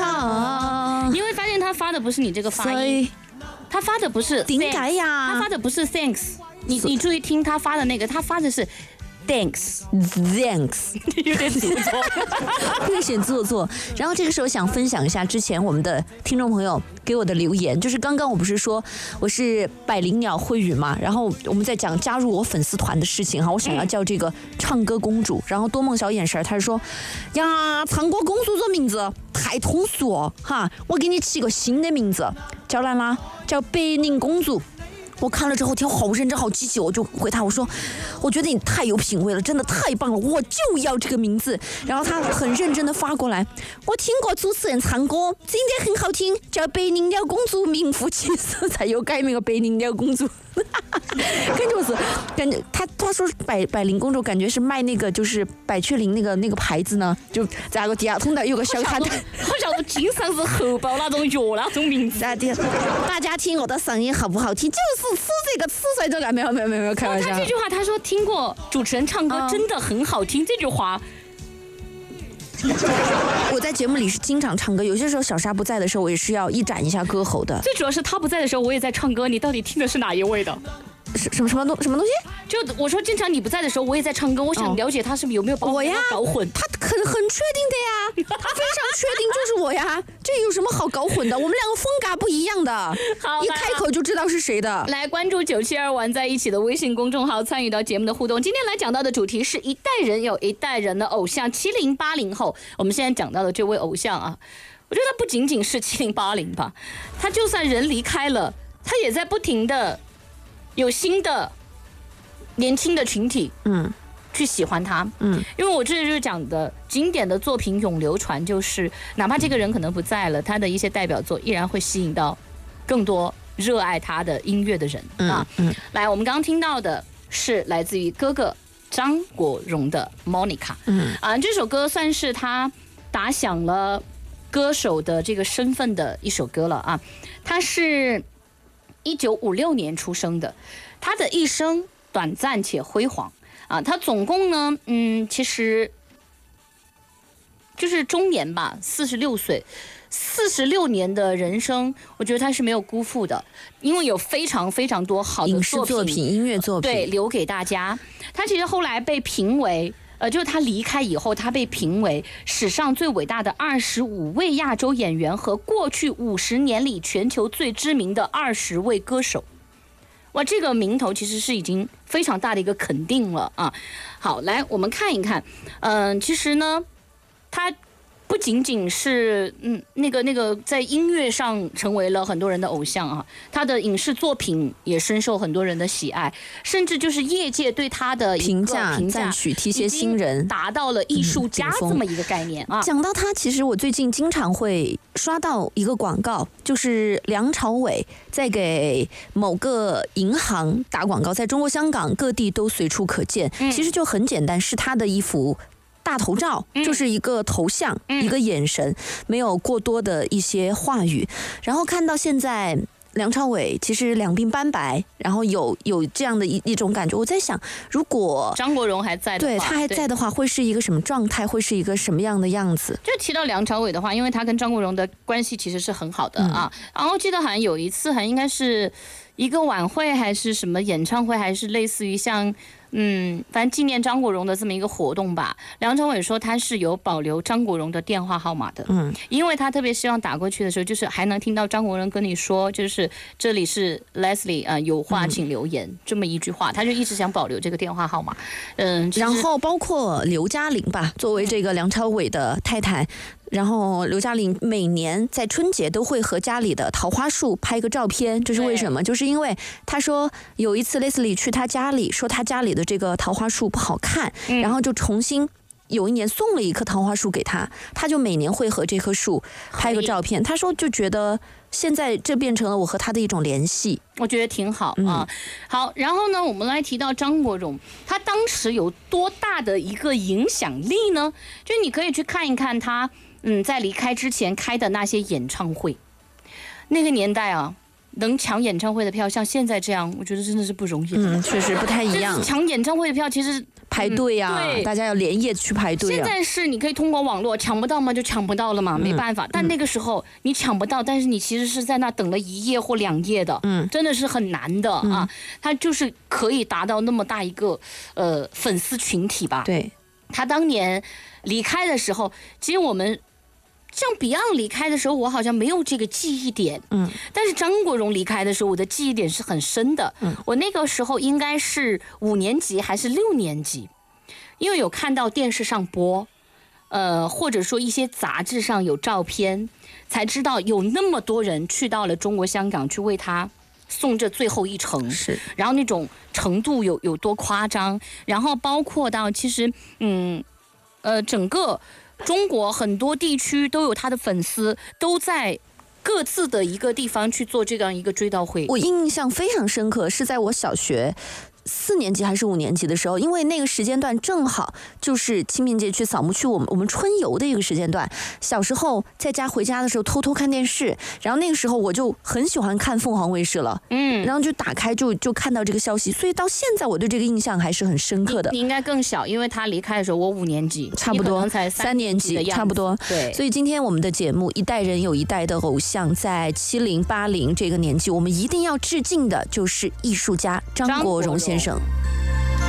他。 你会发现他发的不是你这个发音，他发的不是點解呀？ 他发的不是 thanks， 你注意听他发的那个，他发的是 thanks， 有点做作， 略显做作。然后这个时候想分享一下之前我们的听众朋友给我的留言，就是刚刚我不是说我是百灵鸟慧宇嘛，然后我们在讲加入我粉丝团的事情哈，我想要叫这个唱歌公主，然后多梦小眼神他说呀，唱歌公主这名字太通俗哦哈，我给你起个新的名字，叫兰啦，叫白灵公主。我看了之后，天，好认真，好积极，我就回他，我说，我觉得你太有品味了，真的太棒了，我就要这个名字。然后他很认真的发过来，我听过主持人唱歌，真的很好听，叫白灵鸟公主，名副其实，才又改名个白灵鸟公主。感觉他说百灵公主，感觉是卖那个就是百雀羚那个牌子呢，就在那个地下通道有个小卡的， 好像都经常是后报那种药那种名字。 大家听我的声音好不好听？就是吃这个吃水这个，没有开玩笑。 他这句话他说听过主持人唱歌真的很好听，这句话。 我在节目里是经常唱歌，有些时候小沙不在的时候，我也是要一展一下歌喉的。 最主要是他不在的时候，我也在唱歌。你到底听的是哪一位的？ 什么东西？ 就我说，经常你不在的时候，我也在唱歌。我想了解他是不是有没有把我搞混。 他很确定的呀，他非常确定就是我呀。这有什么好搞混的？我们两个风格不一样的，一开口就知道是谁的。 来关注972玩在一起的微信公众号，参与到节目的互动。今天来讲到的主题是一代人有一代人的偶像，70、80后。我们现在讲到的这位偶像啊，我觉得他不仅仅是70、80吧，他就算人离开了，他也在不停的有新的年轻的群体去喜欢他，因为我这就是讲的经典的作品永流传，就是哪怕这个人可能不在了，他的一些代表作依然会吸引到更多热爱他的音乐的人啊。来，我们刚刚听到的是来自于哥哥张国荣的 Monica， 这首歌算是他打响了歌手的这个身份的一首歌了啊。他是1956年出生的，他的一生短暂且辉煌啊。他总共呢，其实就是中年吧，46岁，46年的人生，我觉得他是没有辜负的，因为有非常非常多好的影视作品、音乐作品， 对，留给大家。他其实后来被评为。就是他离开以后，他被评为史上最伟大的25位亚洲演员和过去50年里全球最知名的20位歌手。哇，这个名头其实是已经非常大的一个肯定了啊。好，来我们看一看，其实呢，他不仅仅是那个在音乐上成为了很多人的偶像啊，他的影视作品也深受很多人的喜爱，甚至就是业界对他的评价赞许，提携新人， 达到了艺术家这么一个概念啊。 讲到他，其实我最近经常会刷到一个广告，就是梁朝伟在给某个银行打广告，在中国香港各地都随处可见。其实就很简单，是他的一幅大头照，就是一个头像，一个眼神，没有过多的一些话语。然后看到现在梁朝伟其实两鬓斑白，然后有这样的一种感觉。我在想，如果张国荣还在的话， 对他还在的话，会是一个什么状态？会是一个什么样的样子？ 就提到梁朝伟的话，因为他跟张国荣的关系其实是很好的啊。然后记得好像有一次，好像应该是一个晚会还是什么演唱会，还是类似于像反正纪念张国荣的这么一个活动吧。梁朝伟说他是有保留张国荣的电话号码的，因为他特别希望打过去的时候，就是还能听到张国荣跟你说，就是这里是 Leslie 有话请留言这么一句话，他就一直想保留这个电话号码。 然后包括刘嘉玲吧，作为这个梁朝伟的太太。然后刘嘉玲每年在春节都会和家里的桃花树拍个照片，这是为什么？就是因为他说有一次 Leslie 去他家里，说他家里的这个桃花树不好看，然后就重新有一年送了一棵桃花树给他，他就每年会和这棵树拍个照片。他说就觉得现在这变成了我和他的一种联系， 我觉得挺好啊。好，然后呢，我们来提到张国荣，他当时有多大的一个影响力呢？就你可以去看一看他在离开之前开的那些演唱会，那个年代啊，能抢演唱会的票像现在这样，我觉得真的是不容易的。 确实不太一样。 抢演唱会的票其实排队啊， 对， 大家要连夜去排队啊。 现在是你可以通过网络抢不到吗？就抢不到了嘛，没办法。但那个时候你抢不到，但是你其实是在那等了1夜或2夜的，真的是很难的啊。他就是可以达到那么大一个粉丝群体吧。 对， 他当年离开的时候，其实我们。像 Beyond 离开的时候，我好像没有这个记忆点。但是张国荣离开的时候，我的记忆点是很深的。我那个时候应该是5年级还是6年级，因为有看到电视上播，或者说一些杂志上有照片，才知道有那么多人去到了中国香港去为他送这最后一程。 是， 然后那种程度有多夸张，然后包括到其实整个。中国很多地区都有他的粉丝，都在各自的一个地方去做这样一个追悼会。 我印象非常深刻，是在我小学4年级还是5年级的时候，因为那个时间段正好就是清明节去扫墓去我们春游的一个时间段。小时候在家回家的时候偷偷看电视，然后那个时候我就很喜欢看凤凰卫视了，然后就打开就看到这个消息，所以到现在我对这个印象还是很深刻的。 你应该更小，因为他离开的时候我5年级， 差不多才3年级的样子， 差不多。 对， 所以今天我们的节目一代人有一代的偶像，在70、80这个年纪，我们一定要致敬的就是艺术家张国荣先生。